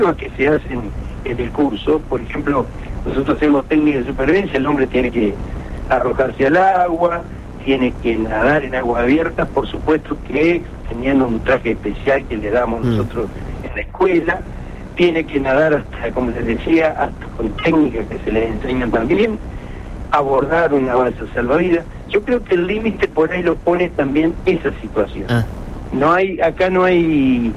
que se hacen en el curso. Por ejemplo, nosotros hacemos técnica de supervivencia, el hombre tiene que arrojarse al agua, tiene que nadar en agua abierta, por supuesto que teniendo un traje especial que le damos nosotros en la escuela, tiene que nadar hasta, como les decía, hasta con técnicas que se les enseñan también, abordar una balsa salvavidas. Yo creo que el límite por ahí lo pone también esa situación. Acá no hay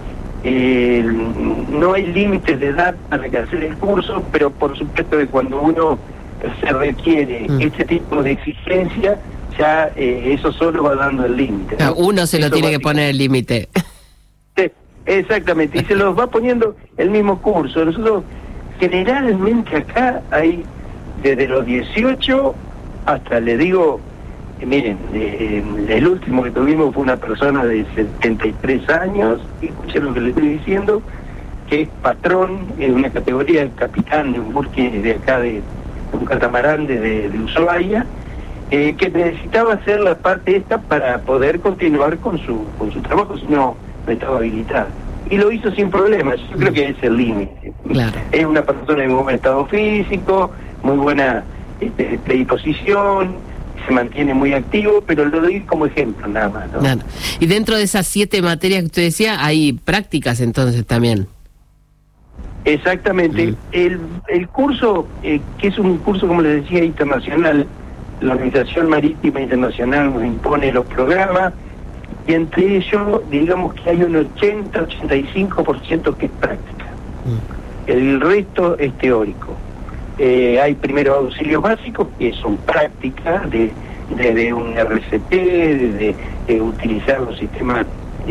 límites de edad para que hacer el curso, pero por supuesto que cuando uno se requiere este tipo de exigencia, ya eso solo va dando el límite, ¿no? Uno se lo tiene que poner el límite. Sí, exactamente, y se los va poniendo el mismo curso. Nosotros generalmente acá hay desde los 18 hasta, le digo, miren, el último que tuvimos fue una persona de 73 años, y escuchen lo que le estoy diciendo, que es patrón en una categoría de capitán de un buque de acá, de un catamarán de Ushuaia, que necesitaba hacer la parte esta para poder continuar con su trabajo, si no estaba habilitado. Y lo hizo sin problemas. Yo creo que es el límite. Claro. Es una persona de muy buen estado físico, muy buena predisposición, se mantiene muy activo, pero lo doy como ejemplo nada más, ¿no? Claro. Y dentro de esas 7 materias que usted decía, hay prácticas entonces también. Exactamente. El curso, que es un curso, como les decía, internacional, la Organización Marítima Internacional nos impone los programas, y entre ellos, digamos que hay un 80-85% que es práctica. El resto es teórico. Hay primeros auxilios básicos que son prácticas, desde un RCP, de utilizar los sistemas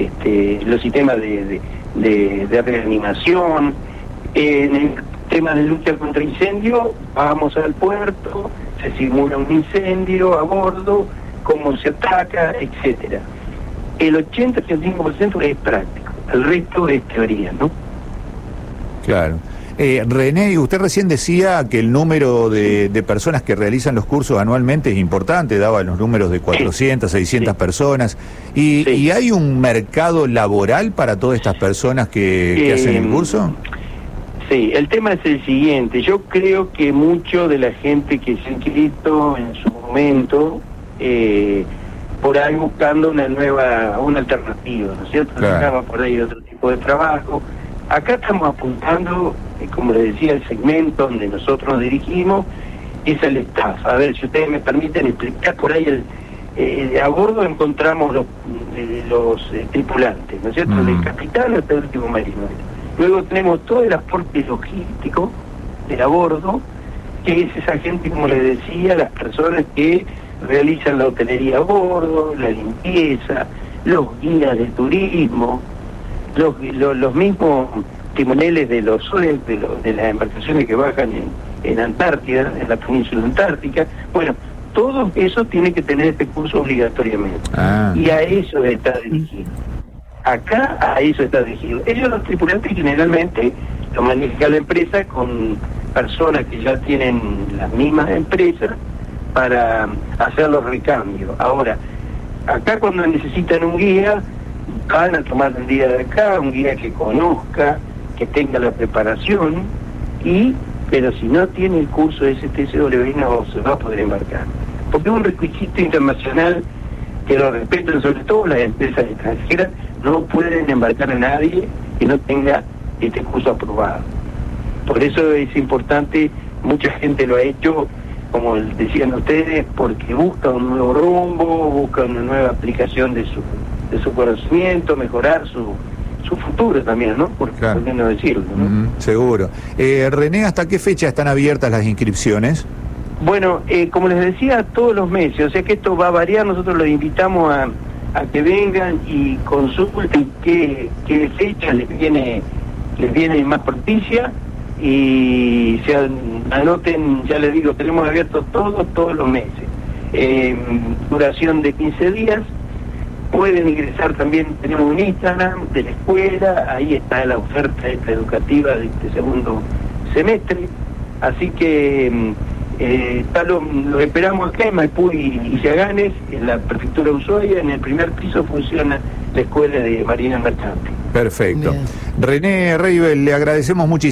de reanimación. En el tema de lucha contra incendio, vamos al puerto, se simula un incendio a bordo, cómo se ataca, etcétera. El 80-85% es práctico, el resto es teoría, ¿no? Claro. René, usted recién decía que el número de personas que realizan los cursos anualmente es importante, daba los números de 400, 600 personas, y ¿hay un mercado laboral para todas estas personas que hacen el curso? Sí, el tema es el siguiente. Yo creo que mucho de la gente que se ha inscrito en su momento, por ahí buscando una alternativa, ¿no es cierto? Claro. Por ahí otro tipo de trabajo. Acá estamos apuntando, como les decía, el segmento donde nosotros nos dirigimos es el staff. A ver, si ustedes me permiten explicar, por ahí a bordo encontramos los tripulantes, ¿no es cierto? Del capitán hasta el último marino. Luego tenemos todo el aporte logístico de a bordo, que es esa gente, como les decía, las personas que realizan la hotelería a bordo, la limpieza, los guías de turismo, los mismos timoneles de de las embarcaciones que bajan en Antártida, en la península antártica. Bueno, todo eso tiene que tener este curso obligatoriamente. Y a eso está dirigido. Acá a eso está dirigido. Ellos, los tripulantes, generalmente lo maneja la empresa con personas que ya tienen las mismas empresas para hacer los recambios. Ahora, acá cuando necesitan un guía, van a tomar un guía de acá, un guía que conozca, que tenga la preparación, pero si no tiene el curso de STCW no se va a poder embarcar. Porque es un requisito internacional que lo respetan, sobre todo las empresas extranjeras, no pueden embarcar a nadie que no tenga este curso aprobado. Por eso es importante, mucha gente lo ha hecho, como decían ustedes, porque busca un nuevo rumbo, busca una nueva aplicación de su conocimiento, mejorar su futuro también, ¿no? ¿Por qué no decirlo, no? Seguro. René, ¿hasta qué fecha están abiertas las inscripciones? Bueno, como les decía, todos los meses, o sea que esto va a variar. Nosotros los invitamos a que vengan y consulten qué fecha les viene más propicia, y se anoten. Ya les digo, tenemos abiertos todos los meses, duración de 15 días. Pueden ingresar también, tenemos un Instagram de la escuela, ahí está la oferta educativa de este segundo semestre, así que los esperamos acá en Maipú y Yaganes, en la prefectura de Ushuaia. En el primer piso funciona la escuela de Marina Mercante. Perfecto. Bien. René Reibel, le agradecemos muchísimo.